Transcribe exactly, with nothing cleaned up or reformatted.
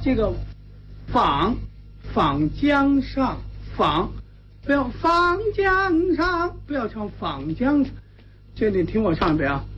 这个舫，舫江上，舫，不要舫江上，不要唱舫江上。这你听我唱一遍啊。